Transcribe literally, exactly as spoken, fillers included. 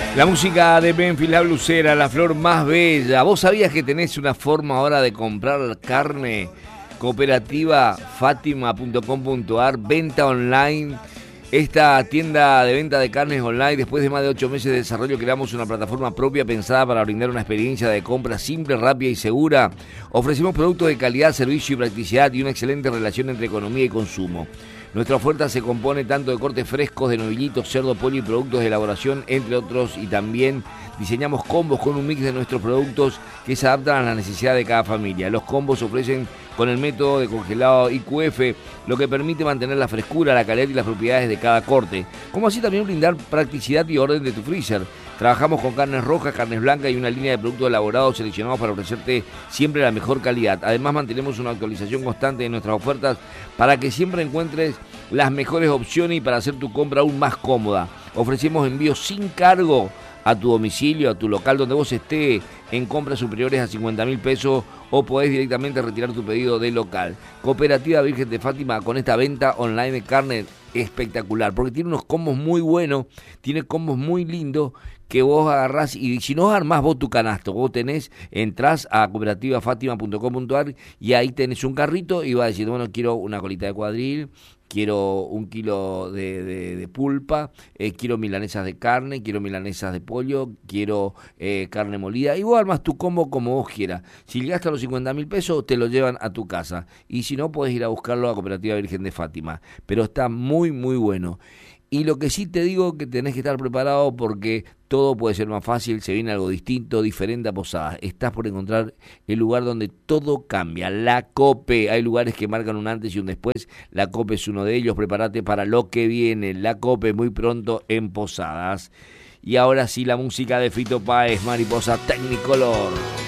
La música de Memphis, la blusera, la flor más bella. ¿Vos sabías que tenés una forma ahora de comprar carne? Cooperativa Fátima punto com punto ar, venta online. Esta tienda de venta de carnes online, después de más de ocho meses de desarrollo, creamos una plataforma propia pensada para brindar una experiencia de compra simple, rápida y segura. Ofrecemos productos de calidad, servicio y practicidad y una excelente relación entre economía y consumo. Nuestra oferta se compone tanto de cortes frescos, de novillitos, cerdo, pollo y productos de elaboración, entre otros, y también diseñamos combos con un mix de nuestros productos que se adaptan a la necesidad de cada familia. Los combos se ofrecen con el método de congelado I Q F, lo que permite mantener la frescura, la calidad y las propiedades de cada corte, como así también brindar practicidad y orden de tu freezer. Trabajamos con carnes rojas, carnes blancas y una línea de productos elaborados seleccionados para ofrecerte siempre la mejor calidad. Además, mantenemos una actualización constante de nuestras ofertas para que siempre encuentres las mejores opciones y para hacer tu compra aún más cómoda. Ofrecemos envíos sin cargo a tu domicilio, a tu local donde vos estés, en compras superiores a cincuenta mil pesos, o podés directamente retirar tu pedido del local. Cooperativa Virgen de Fátima, con esta venta online de carne espectacular, porque tiene unos combos muy buenos, tiene combos muy lindos que vos agarrás, y si no armás vos tu canasto, vos tenés, entrás a cooperativa fátima punto com punto ar y ahí tenés un carrito y vas a decir, bueno, quiero una colita de cuadril, quiero un kilo de, de, de pulpa, eh, quiero milanesas de carne, quiero milanesas de pollo, quiero eh, carne molida, y vos armas tu combo como vos quieras. Si llegaste a los cincuenta mil pesos, te lo llevan a tu casa, y si no, podés ir a buscarlo a Cooperativa Virgen de Fátima, pero está muy muy bueno. Y lo que sí te digo que tenés que estar preparado, porque todo puede ser más fácil, se viene algo distinto, diferente a Posadas. Estás por encontrar el lugar donde todo cambia, la COPE. Hay lugares que marcan un antes y un después, la COPE es uno de ellos. Prepárate para lo que viene, la COPE muy pronto en Posadas. Y ahora sí, la música de Fito Páez, Mariposa Technicolor.